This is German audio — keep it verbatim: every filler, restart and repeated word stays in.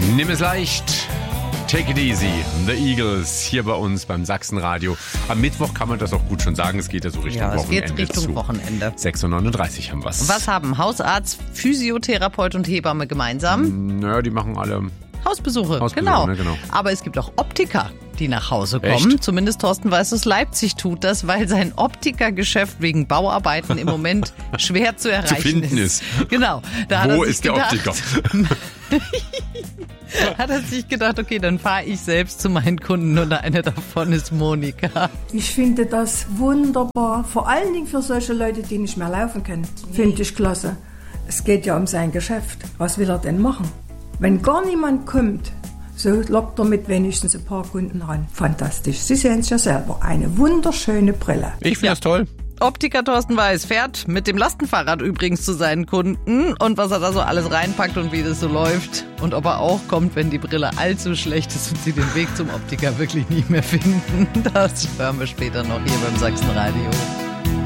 Nimm es leicht. Take it easy. The Eagles hier bei uns beim Sachsenradio. Am Mittwoch kann man das auch gut schon sagen. Es geht ja so Richtung ja, es Wochenende geht Richtung zu. Wochenende. sechs Uhr neununddreißig haben wir es. Was haben Hausarzt, Physiotherapeut und Hebamme gemeinsam? Naja, die machen alle Hausbesuche, Hausbesuche, genau. ne, genau. Aber es gibt auch Optiker, die nach Hause kommen. Echt? Zumindest Thorsten Weiß aus Leipzig tut das, weil sein Optikergeschäft wegen Bauarbeiten im Moment schwer zu erreichen zu finden ist. ist. Genau. Da hat Wo er sich ist der gedacht, Optiker? hat er sich gedacht, okay, dann fahre ich selbst zu meinen Kunden und eine davon ist Monika. Ich finde das wunderbar, vor allen Dingen für solche Leute, die nicht mehr laufen können. Finde ich klasse. Es geht ja um sein Geschäft. Was will er denn machen? Wenn gar niemand kommt, so lockt er mit wenigstens ein paar Kunden ran. Fantastisch. Sie sehen es ja selber. Eine wunderschöne Brille. Ich finde Ja. das toll. Optiker Thorsten Weiß fährt mit dem Lastenfahrrad übrigens zu seinen Kunden und was er da so alles reinpackt und wie das so läuft und ob er auch kommt, wenn die Brille allzu schlecht ist und sie den Weg zum Optiker wirklich nicht mehr finden. Das hören wir später noch hier beim Sachsenradio.